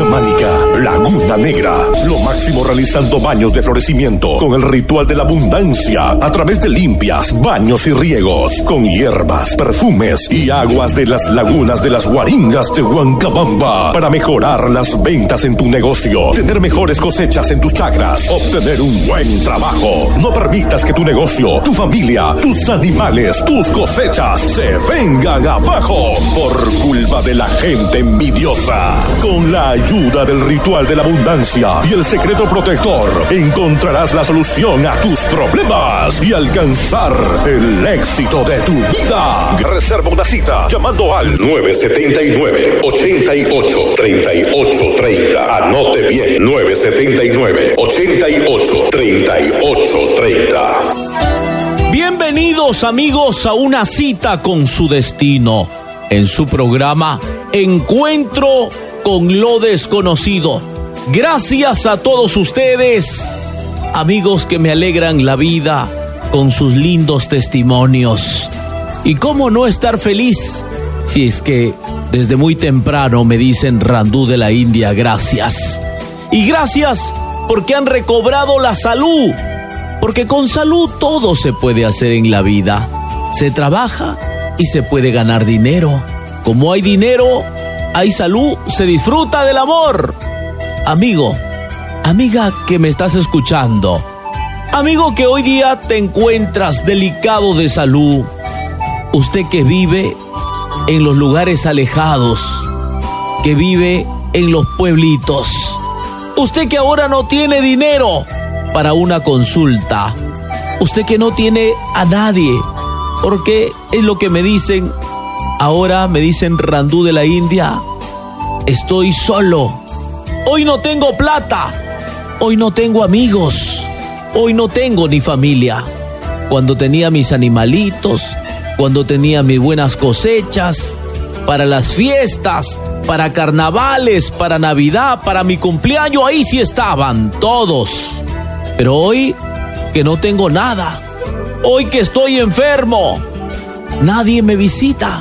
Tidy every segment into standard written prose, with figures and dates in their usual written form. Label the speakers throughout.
Speaker 1: chamánica Laguna Negra. Lo máximo realizando baños de florecimiento con el ritual de la abundancia a través de limpias, baños y riegos con hierbas, perfumes y aguas de las lagunas de las Guaringas de Huancabamba para mejorar las ventas en tu negocio, tener mejores cosechas en tus chacras, obtener un buen trabajo. No permitas que tu negocio, tu familia, tus animales, tus cosechas se vengan abajo por culpa de la gente envidiosa. Con la ayuda del ritual de la abundancia y el secreto protector, encontrarás la solución a tus problemas y alcanzar el éxito de tu vida. Reserva una cita llamando al 979-88-3830. Anote bien, 979-88-3830.
Speaker 2: Bienvenidos amigos a una cita con su destino, en su programa Encuentro con lo Desconocido. Gracias a todos ustedes, amigos que me alegran la vida con sus lindos testimonios. Y cómo no estar feliz si es que desde muy temprano me dicen Randú de la India, gracias. Y gracias porque han recobrado la salud. Porque con salud todo se puede hacer en la vida. Se trabaja y se puede ganar dinero. Como hay dinero, hay salud, se disfruta del amor. Amigo, amiga que me estás escuchando, amigo que hoy día te encuentras delicado de salud, usted que vive en los lugares alejados, que vive en los pueblitos, usted que ahora no tiene dinero para una consulta, usted que no tiene a nadie, porque es lo que me dicen, ahora me dicen Randú de la India, estoy solo, hoy no tengo plata, hoy no tengo amigos, hoy no tengo ni familia. Cuando tenía mis animalitos, cuando tenía mis buenas cosechas, para las fiestas, para carnavales, para Navidad, para mi cumpleaños, ahí sí estaban todos. Pero hoy que no tengo nada, hoy que estoy enfermo, nadie me visita.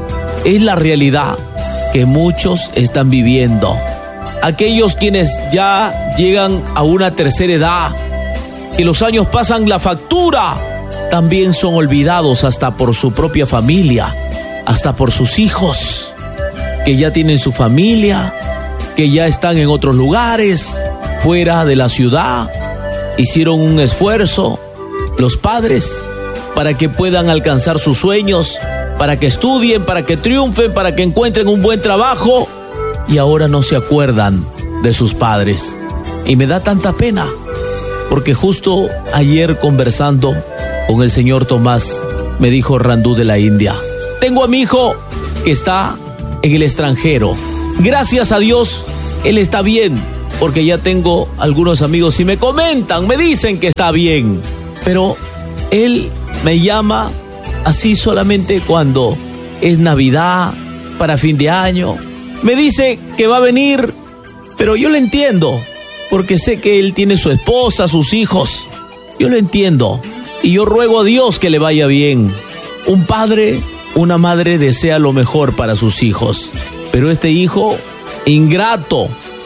Speaker 2: Es la realidad que muchos están viviendo. Aquellos quienes ya llegan a una tercera edad, que los años pasan la factura, también son olvidados hasta por su propia familia, hasta por sus hijos, que ya tienen su familia, que ya están en otros lugares, fuera de la ciudad. Hicieron un esfuerzo los padres para que puedan alcanzar sus sueños, para que estudien, para que triunfen, para que encuentren un buen trabajo, y ahora no se acuerdan de sus padres. Y me da tanta pena, porque justo ayer conversando con el señor Tomás, me dijo Randú de la India, tengo a mi hijo que está en el extranjero. Gracias a Dios, él está bien, porque ya tengo algunos amigos y me comentan, me dicen que está bien. Pero él me llama así solamente cuando es Navidad, para fin de año. Me dice que va a venir, pero yo lo entiendo, porque sé que él tiene su esposa, sus hijos. Yo lo entiendo y yo ruego a Dios que le vaya bien. Un padre, una madre desea lo mejor para sus hijos, pero este hijo, ingrato,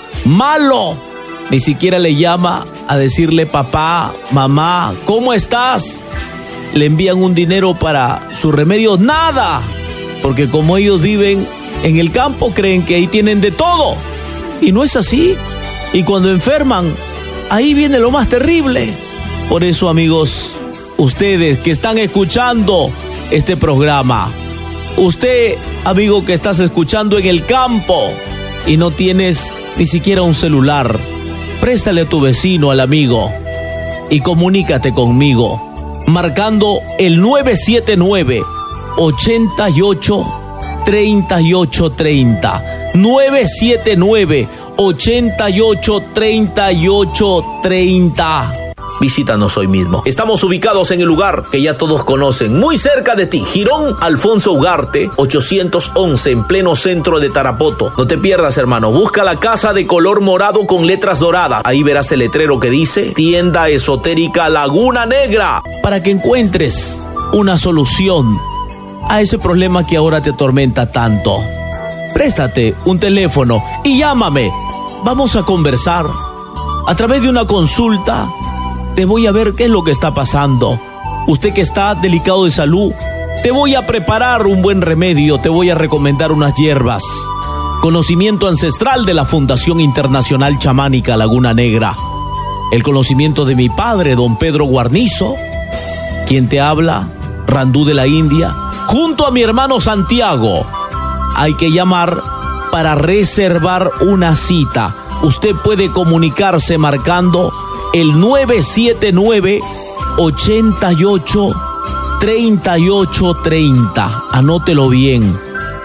Speaker 2: malo, ni siquiera le llama a decirle papá, mamá, ¿cómo estás? Le envían un dinero para sus remedios, nada, porque como ellos viven en el campo, creen que ahí tienen de todo, y no es así. Y cuando enferman, ahí viene lo más terrible. Por eso, amigos, ustedes que están escuchando este programa, usted, amigo que estás escuchando en el campo y no tienes ni siquiera un celular, préstale a tu vecino, al amigo, y comunícate conmigo, marcando el 979-88-3830. 979-88-3830. Visítanos hoy mismo. Estamos ubicados en el lugar que ya todos conocen, muy cerca de ti, Jirón Alfonso Ugarte, 811, en pleno centro de Tarapoto. No te pierdas, hermano. Busca la casa de color morado con letras doradas. Ahí verás el letrero que dice Tienda Esotérica Laguna Negra, para que encuentres una solución a ese problema que ahora te atormenta tanto. Préstate un teléfono y llámame vamos a conversar. A través de una consulta, te voy a ver qué es lo que está pasando. Usted que está delicado de salud, te voy a preparar un buen remedio, te voy a recomendar unas hierbas. Conocimiento ancestral de la Fundación Internacional Chamánica Laguna Negra. El conocimiento de mi padre, don Pedro Guarnizo, quien te habla, Randú de la India, junto a mi hermano Santiago. Hay que llamar para reservar una cita. Usted puede comunicarse marcando el 979-88-3830. Anótelo bien.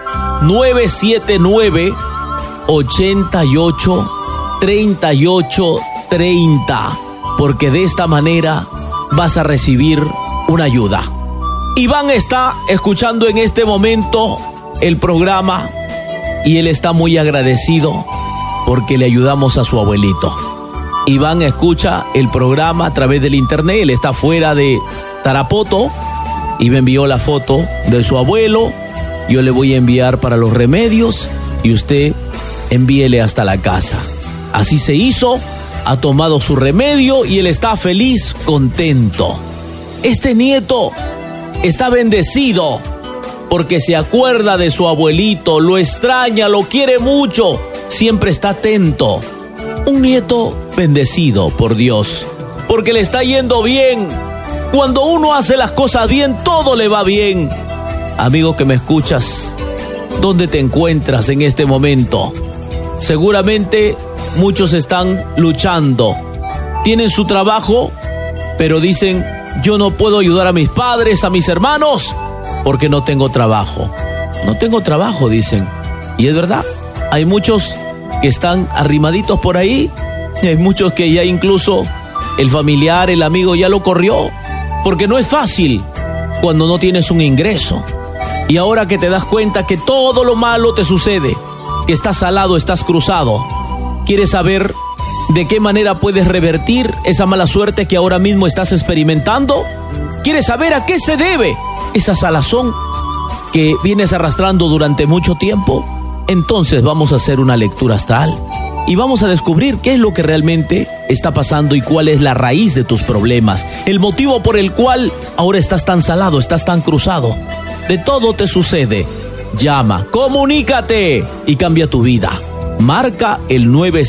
Speaker 2: 979-88-3830. Porque de esta manera vas a recibir una ayuda. Iván está escuchando en este momento el programa y él está muy agradecido porque le ayudamos a su abuelito. Iván escucha el programa a través del internet, él está fuera de Tarapoto y me envió la foto de su abuelo. Yo le voy a enviar para los remedios y usted envíele hasta la casa. Así se hizo, ha tomado su remedio y él está feliz, contento. Este nieto está bendecido porque se acuerda de su abuelito, lo extraña, lo quiere mucho, siempre está atento. Un nieto bendecido por Dios, porque le está yendo bien. Cuando uno hace las cosas bien, todo le va bien. Amigo que me escuchas, ¿dónde te encuentras en este momento? Seguramente muchos están luchando, tienen su trabajo, pero dicen, yo no puedo ayudar a mis padres, a mis hermanos, porque no tengo trabajo. No tengo trabajo, dicen. Y es verdad, hay muchos que están arrimaditos por ahí, y hay muchos que ya incluso el familiar, el amigo ya lo corrió, porque no es fácil cuando no tienes un ingreso. Y ahora que te das cuenta que todo lo malo te sucede, que estás salado, estás cruzado, ¿quieres saber de qué manera puedes revertir esa mala suerte que ahora mismo estás experimentando? ¿Quieres saber a qué se debe esa salazón que vienes arrastrando durante mucho tiempo? Entonces vamos a hacer una lectura astral y vamos a descubrir qué es lo que realmente está pasando y cuál es la raíz de tus problemas, el motivo por el cual ahora estás tan salado, estás tan cruzado. De todo te sucede. Llama, comunícate y cambia tu vida. Marca el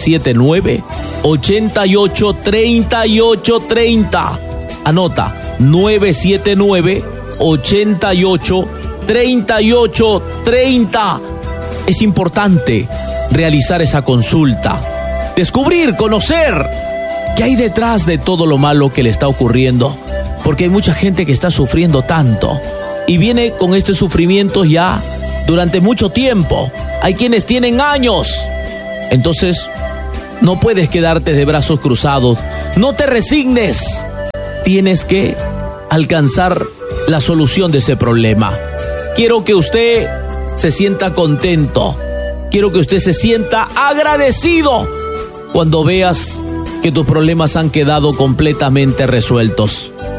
Speaker 2: 979-88-3830. Anota, 979-88-3830. Es importante realizar esa consulta, descubrir, conocer qué hay detrás de todo lo malo que le está ocurriendo, porque hay mucha gente que está sufriendo tanto y viene con este sufrimiento ya durante mucho tiempo. Hay quienes tienen años. Entonces, no puedes quedarte de brazos cruzados. No te resignes. Tienes que alcanzar la solución de ese problema. Quiero que usted se sienta contento. Quiero que usted se sienta agradecido cuando veas que tus problemas han quedado completamente resueltos.